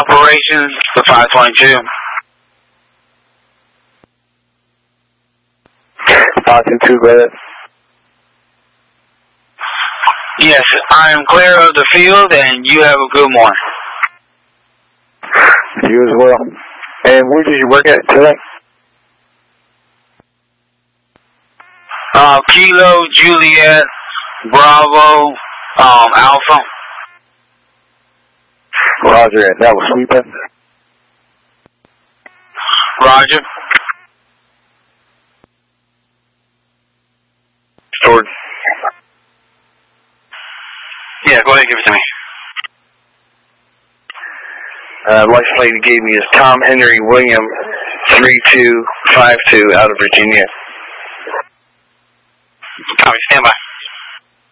operations for 522. 522, go ahead. Yes, I am clear of the field, and you have a good morning. You as well. And where did you work at today? Kilo, Juliet, Bravo, Alpha. Roger, and that was sweeping? Roger. Stored. Yeah, go ahead, give it to me. License plate you gave me is Tom Henry William 3252 out of Virginia. Copy, stand by.